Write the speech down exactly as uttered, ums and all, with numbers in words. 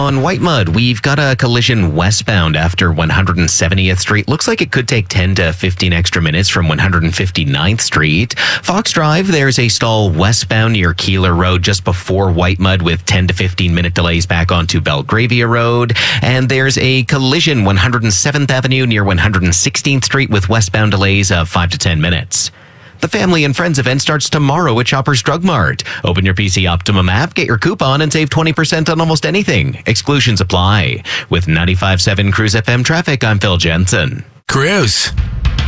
on Whitemud, we've got a collision westbound after one hundred seventieth Street. Looks like it could take ten to fifteen extra minutes from one hundred fifty-ninth Street. Fox Drive, there's a stall westbound near Keeler Road just before Whitemud with ten to fifteen minute delays back onto Belgravia Road. And there's a collision one hundred seventh Avenue near one hundred sixteenth Street with westbound delays of five to ten minutes. The Family and Friends event starts tomorrow at Shoppers Drug Mart. Open your P C Optimum app, get your coupon, and save twenty percent on almost anything. Exclusions apply. With ninety-five point seven Cruise F M traffic, I'm Phil Jensen. Cruise.